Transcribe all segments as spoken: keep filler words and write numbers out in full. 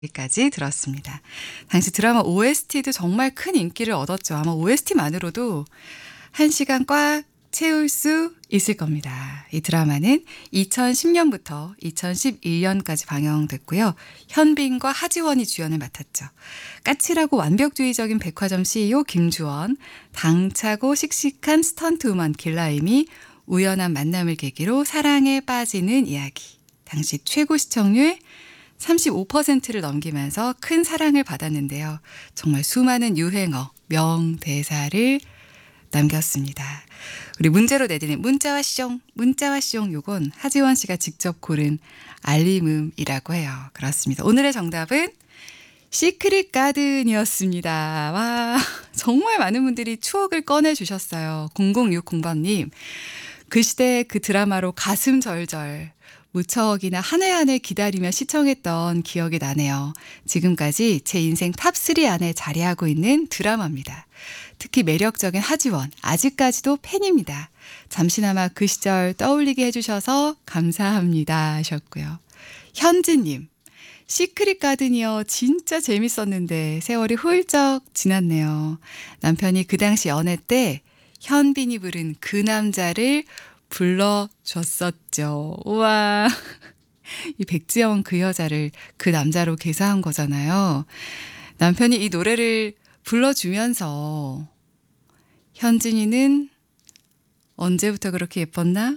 까지 들었습니다. 당시 드라마 오에스티도 정말 큰 인기를 얻었죠. 아마 오에스티만으로도 한 시간 꽉 채울 수 있을 겁니다. 이 드라마는 이천십 년부터 이천십일 년까지 방영됐고요. 현빈과 하지원이 주연을 맡았죠. 까칠하고 완벽주의적인 백화점 씨이오 김주원, 당차고 씩씩한 스턴트우먼 길라임이 우연한 만남을 계기로 사랑에 빠지는 이야기. 당시 최고 시청률 삼십오 퍼센트를 넘기면서 큰 사랑을 받았는데요. 정말 수많은 유행어, 명대사를 남겼습니다. 우리 문제로 내드린 문자와 숑, 문자와 숑 요건 하지원 씨가 직접 고른 알림음이라고 해요. 그렇습니다. 오늘의 정답은 시크릿 가든이었습니다. 와, 정말 많은 분들이 추억을 꺼내주셨어요. 공공육공 번님, 그 시대 그 드라마로 가슴 절절 무척이나 한 해 한 해 기다리며 시청했던 기억이 나네요. 지금까지 제 인생 탑쓰리 안에 자리하고 있는 드라마입니다. 특히 매력적인 하지원, 아직까지도 팬입니다. 잠시나마 그 시절 떠올리게 해주셔서 감사합니다 하셨고요. 현지님, 시크릿 가든이요. 진짜 재밌었는데 세월이 훌쩍 지났네요. 남편이 그 당시 연애 때 현빈이 부른 그 남자를 불러줬었죠. 우와. 이 백지영 그 여자를 그 남자로 개사한 거잖아요. 남편이 이 노래를 불러주면서 현진이는 언제부터 그렇게 예뻤나?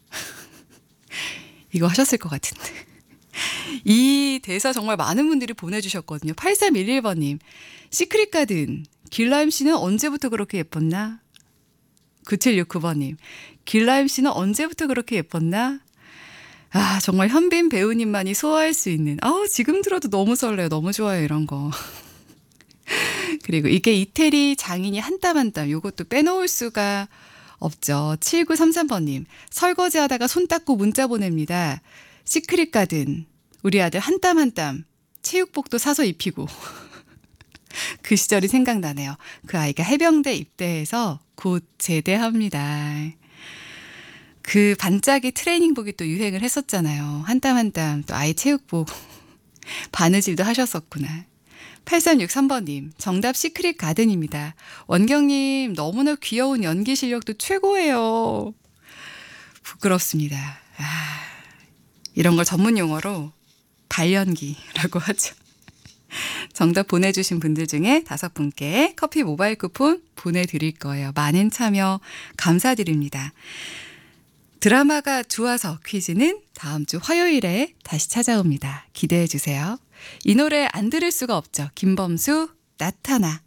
이거 하셨을 것 같은데. 이 대사 정말 많은 분들이 보내주셨거든요. 팔삼일일 번님, 시크릿 가든, 길라임 씨는 언제부터 그렇게 예뻤나? 구칠육구 번님, 길라임 씨는 언제부터 그렇게 예뻤나? 아, 정말 현빈 배우님만이 소화할 수 있는, 아우, 지금 들어도 너무 설레요. 너무 좋아요, 이런 거. 그리고 이게 이태리 장인이 한 땀 한 땀, 요것도 빼놓을 수가 없죠. 칠구삼삼 번님, 설거지 하다가 손 닦고 문자 보냅니다. 시크릿 가든, 우리 아들 한 땀 한 땀, 체육복도 사서 입히고. 그 시절이 생각나네요. 그 아이가 해병대 입대해서 곧 제대합니다. 그 반짝이 트레이닝복이 또 유행을 했었잖아요. 한 땀 한 땀 또 아이 체육복 바느질도 하셨었구나. 팔삼육삼 번님, 정답 시크릿 가든입니다. 원경님 너무나 귀여운 연기 실력도 최고예요. 부끄럽습니다. 아, 이런 걸 전문 용어로 발연기라고 하죠. 정답 보내주신 분들 중에 다섯 분께 커피 모바일 쿠폰 보내드릴 거예요. 많은 참여 감사드립니다. 드라마가 좋아서 퀴즈는 다음 주 화요일에 다시 찾아옵니다. 기대해 주세요. 이 노래 안 들을 수가 없죠. 김범수 나타나.